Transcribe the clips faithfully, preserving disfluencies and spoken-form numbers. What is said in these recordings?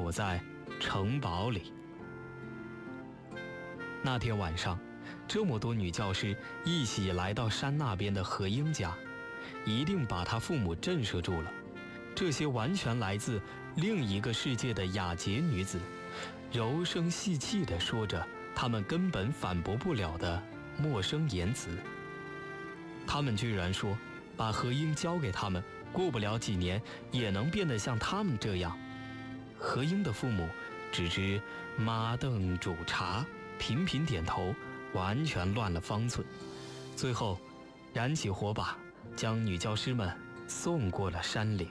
躲在城堡里。那天晚上，这么多女教师一起来到山那边的何英家，一定把他父母震慑住了。这些完全来自另一个世界的雅洁女子，柔声细气地说着他们根本反驳不了的陌生言辞。他们居然说，把何英交给他们，过不了几年也能变得像他们这样。何英的父母只知妈凳煮茶，频频点头，完全乱了方寸。最后燃起火把，将女教师们送过了山岭。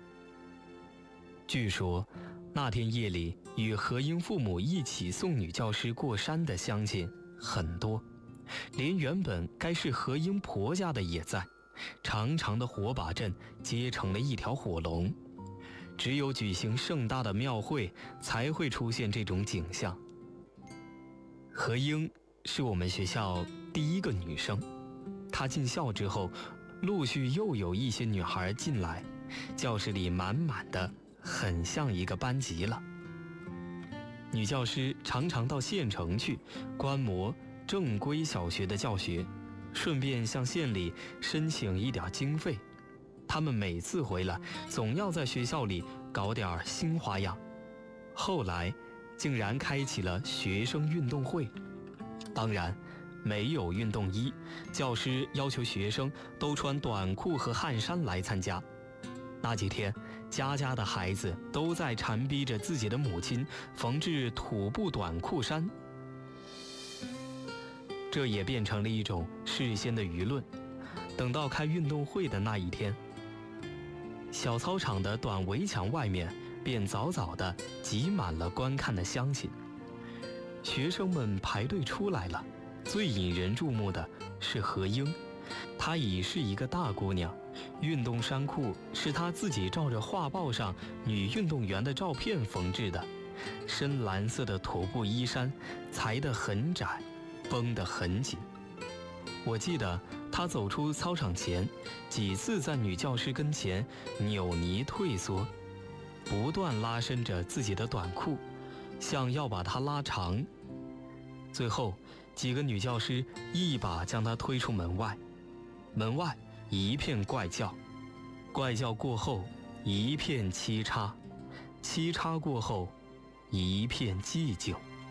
据说那天夜里与何英父母一起送女教师过山的乡亲很多，连原本该是何英婆家的也在，长长的火把阵结成了一条火龙。只有举行盛大的庙会才会出现这种景象。何英是我们学校第一个女生，她进校之后，陆续又有一些女孩进来，教室里满满的，很像一个班级了。女教师常常到县城去观摩正规小学的教学，顺便向县里申请一点经费。他们每次回来总要在学校里搞点新花样，后来竟然开启了学生运动会。当然没有运动衣，教师要求学生都穿短裤和汗衫来参加。那几天，家家的孩子都在缠逼着自己的母亲缝制土布短裤衫，这也变成了一种事先的舆论。等到开运动会的那一天，小操场的短围墙外面便早早地挤满了观看的乡亲。学生们排队出来了，最引人注目的是何英。她已是一个大姑娘，运动衫裤是她自己照着画报上女运动员的照片缝制的，深蓝色的土布衣衫裁得很窄，绷得很紧。我记得她走出操场前，几次在女教师跟前扭捏退缩，不断拉伸着自己的短裤，像要把它拉长。最后几个女教师一把将她推出门外，门外一片怪叫，怪叫过后一片沏插，沏插过后一片寂静。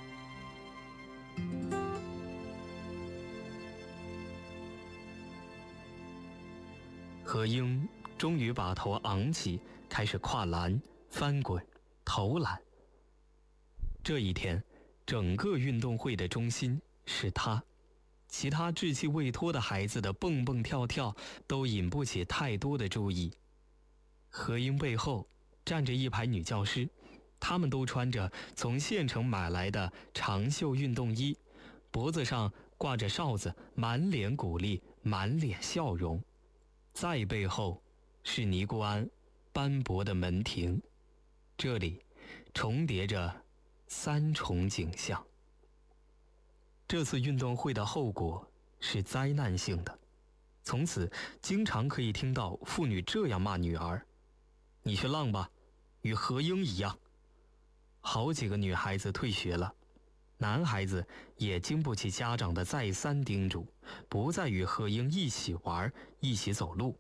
何英终于把头昂起，开始跨栏、翻滚、投篮。这一天，整个运动会的中心是她，其他稚气未脱的孩子的蹦蹦跳跳都引不起太多的注意。何英背后站着一排女教师，她们都穿着从县城买来的长袖运动衣，脖子上挂着哨子，满脸鼓励，满脸笑容。再背后是尼姑庵斑驳的门庭，这里重叠着三重景象。这次运动会的后果是灾难性的，从此经常可以听到妇女这样骂女儿：你去浪吧，与何英一样。好几个女孩子退学了，男孩子也经不起家长的再三叮嘱，不再与何英一起玩，一起走路。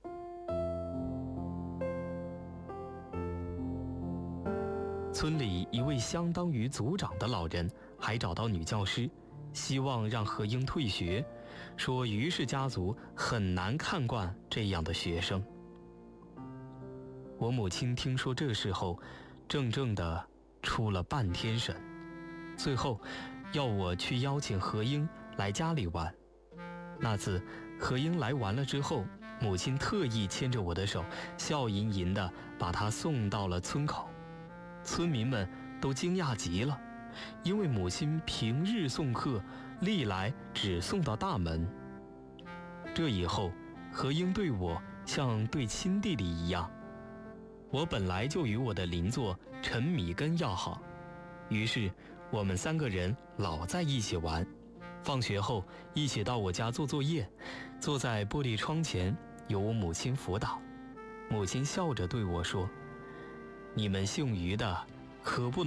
村里一位相当于组长的老人还找到女教师，希望让何英退学，说于氏家族很难看惯这样的学生。我母亲听说这事后，怔怔地出了半天神，最后要我去邀请何英来家里玩。那次何英来完了之后，母亲特意牵着我的手，笑吟吟地把她送到了村口。村民们都惊讶极了，因为母亲平日送客历来只送到大门。这以后何英对我像对亲弟弟一样。我本来就与我的邻座陈米根要好，于是我们三个人老在一起玩，放学后一起到我家做作业，坐在玻璃窗前由我母亲辅导。母亲笑着对我说：你们姓于的可不能